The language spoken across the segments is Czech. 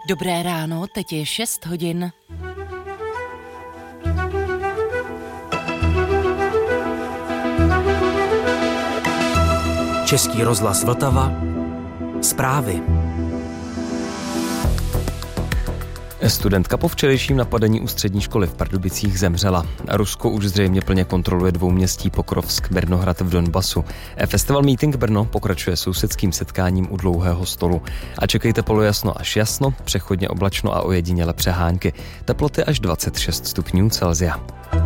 Dobré ráno, teď je 6 hodin. Český rozhlas Vltava. Zprávy. Studentka po včerejším napadení u střední školy v Pardubicích zemřela. Rusko už zřejmě plně kontroluje dvouměstí Pokrovsk, Mirnohrad v Donbasu. Festival Meeting Brno pokračuje sousedským setkáním u dlouhého stolu. A čekejte polojasno až jasno, přechodně oblačno a ojediněle přehánky. Teploty až 26 stupňů Celsia.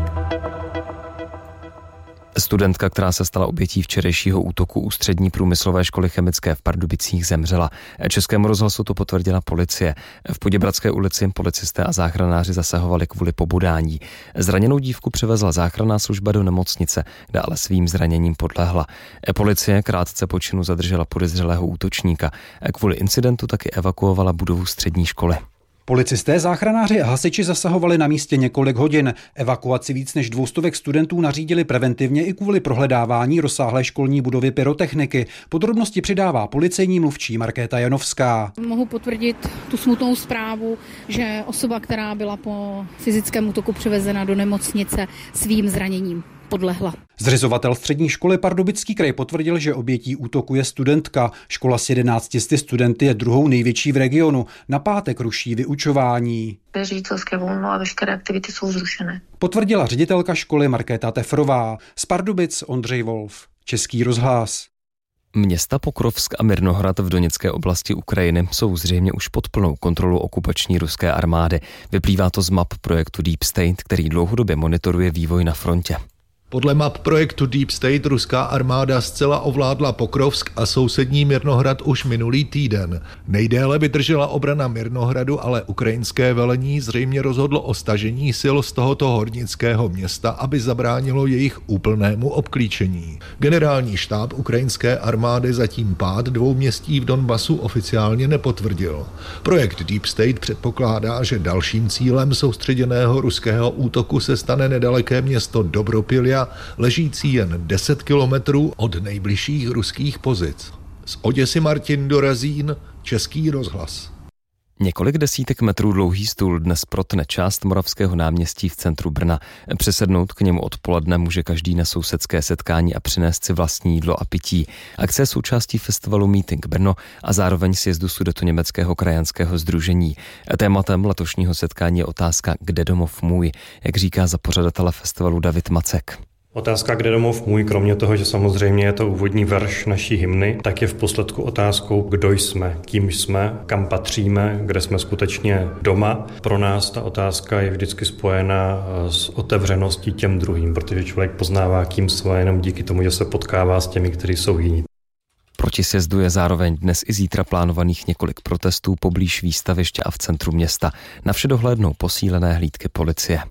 Studentka, která se stala obětí včerejšího útoku u střední průmyslové školy chemické v Pardubicích, zemřela. Českému rozhlasu to potvrdila policie. V Poděbradské ulici policisté a záchranáři zasahovali kvůli pobodání. Zraněnou dívku přivezla záchranná služba do nemocnice, kde ale svým zraněním podlehla. Policie krátce po činu zadržela podezřelého útočníka. Kvůli incidentu taky evakuovala budovu střední školy. Policisté, záchranáři a hasiči zasahovali na místě několik hodin. Evakuaci víc než 200 studentů nařídili preventivně i kvůli prohledávání rozsáhlé školní budovy pyrotechniky. Podrobnosti přidává policejní mluvčí Markéta Janovská. Mohu potvrdit tu smutnou zprávu, že osoba, která byla po fyzickém útoku převezena do nemocnice, svým zraněním podlehla. Zřizovatel střední školy Pardubický kraj potvrdil, že obětí útoku je studentka. Škola s 11 studenty je druhou největší v regionu. Na pátek ruší vyučování. Ředitelské volno a veškeré aktivity jsou zrušené. Potvrdila ředitelka školy Markéta Tefrová. Z Pardubic Ondřej Wolf, Český rozhlas. Města Pokrovsk a Mirnohrad v Doněcké oblasti Ukrajiny jsou zřejmě už pod plnou kontrolou okupační ruské armády. Vyplývá to z map projektu Deep State, který dlouhodobě monitoruje vývoj na frontě. Podle map projektu Deep State ruská armáda zcela ovládla Pokrovsk a sousední Mirnohrad už minulý týden. Nejdéle vydržela obrana Mirnohradu, ale ukrajinské velení zřejmě rozhodlo o stažení sil z tohoto hornického města, aby zabránilo jejich úplnému obklíčení. Generální štáb ukrajinské armády zatím pád dvou městí v Donbasu oficiálně nepotvrdil. Projekt Deep State předpokládá, že dalším cílem soustředěného ruského útoku se stane nedaleké město Dobropilja, ležící jen 10 kilometrů od nejbližších ruských pozic. Z Oděsy Martin Dorazín, Český rozhlas. Několik desítek metrů dlouhý stůl dnes protne část Moravského náměstí v centru Brna. Přesednout k němu odpoledne může každý na sousedské setkání a přinést si vlastní jídlo a pití. Akce je součástí festivalu Meeting Brno a zároveň sjezdu Sudetoněmeckého krajanského sdružení. Tématem letošního setkání je otázka Kde domov můj, jak říká za pořadatele festivalu David Macek. Otázka Kde domov můj, kromě toho, že samozřejmě je to úvodní verš naší hymny, tak je v posledku otázkou, kdo jsme, kým jsme, kam patříme, kde jsme skutečně doma. Pro nás ta otázka je vždycky spojena s otevřeností těm druhým, protože člověk poznává, kým jsme, jenom díky tomu, že se potkává s těmi, kteří jsou jiní. Proti sjezdu je zároveň dnes i zítra plánovaných několik protestů poblíž výstaviště a v centru města. Na vše dohlédnou posílené hlídky policie.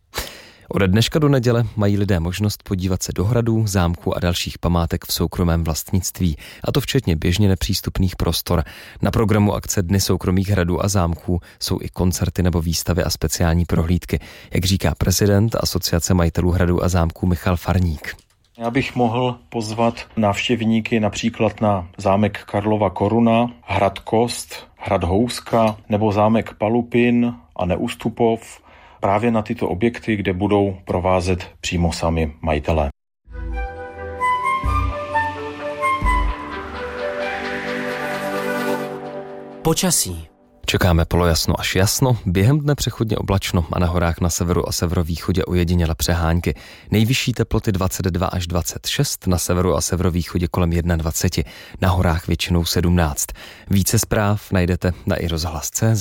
Ode dneška do neděle mají lidé možnost podívat se do hradů, zámků a dalších památek v soukromém vlastnictví, a to včetně běžně nepřístupných prostor. Na programu akce Dny soukromých hradů a zámků jsou i koncerty nebo výstavy a speciální prohlídky, jak říká prezident Asociace majitelů hradů a zámků Michal Farník. Já bych mohl pozvat návštěvníky například na zámek Karlova Koruna, hrad Kost, hrad Houska nebo zámek Palupin a Neustupov, právě na tyto objekty, kde budou provázet přímo sami majitelé. Počasí. Čekáme polojasno až jasno, během dne přechodně oblačno a na horách na severu a severovýchodě ojediněle přehánky. Nejvyšší teploty 22 až 26, na severu a severovýchodě kolem 21, na horách většinou 17. Více zpráv najdete na iRozhlas.cz.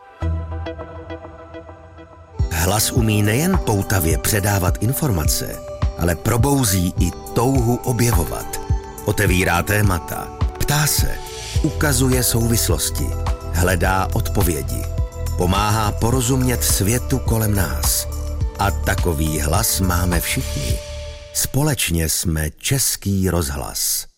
Hlas umí nejen poutavě předávat informace, ale probouzí i touhu objevovat. Otevírá témata, ptá se, ukazuje souvislosti, hledá odpovědi, pomáhá porozumět světu kolem nás. A takový hlas máme všichni. Společně jsme Český rozhlas.